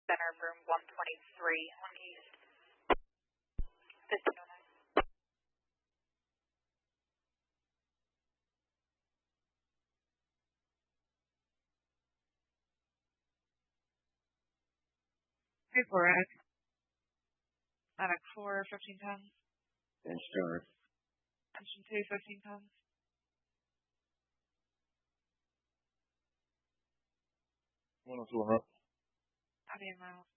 center room 123 on East 1509. For it. Medic 4, 1510. Insurance. Engine 2, 1510. One or two up. How do you know?